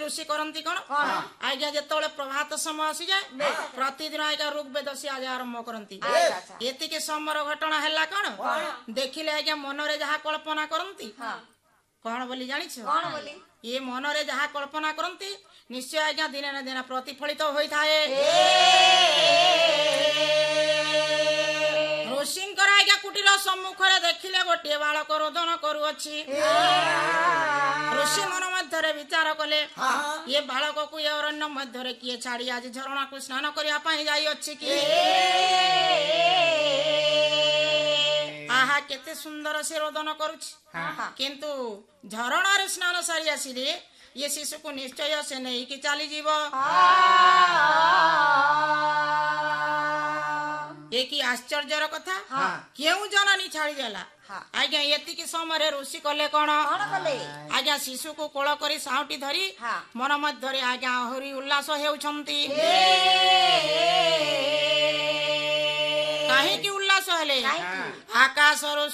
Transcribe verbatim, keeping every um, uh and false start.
ऋषि करती कौन आज्ञा जिते प्रभात समय आसी जाए प्रतिदिन आज्ञा ऋग्वेद से आज आरंभ करती एतिके समर घटना है कौन देखिले आज्ञा मनरे जहाँ कल्पना करती कौन बोली जानी ये मनरे जहाँ कल्पना करती निश्चय आज्ञा दिने न दिन प्रतिफलित होता है ऋषिंकर आज्ञा कुटीर सम्मुख देखिले गोटे बालक रोदन करुअछि ऋषि मन मध्य विचार कले ये बालक को ये अरण्य मध्य किए छाड़ी आज झरणा को स्नान करने जाइए कि आहा केते सुंदर से रोदन करुछि किंतु झरणा रे स्नान सारी आसिले ये शिशु को निश्चय से नहीं कि चली जीव एक आश्चर्यर कथा क्यों जननी छाड़ी देला आज्ञा एतिक समय ऋषि कले कौन आज्ञा शिशु को कोल करी साउटी धरी मन मध्य आज्ञा हरि उल्लास हेउछंती काहे कि उल्लास हेले आकाश